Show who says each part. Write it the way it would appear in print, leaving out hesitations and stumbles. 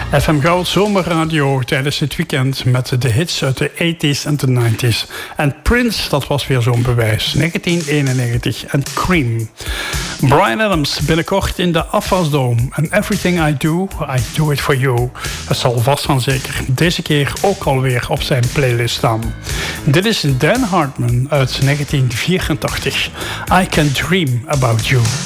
Speaker 1: FM Goud Zomerradio tijdens het weekend met de hits uit de 80s en de 90s. En Prince, dat was weer zo'n bewijs. 1991 en Cream. Bryan Adams binnenkort in de Afwasdome. And Everything I Do It For You. Het zal vast van zeker deze keer ook alweer op zijn playlist staan. Dit is Dan Hartman uit 1984. I Can Dream About You.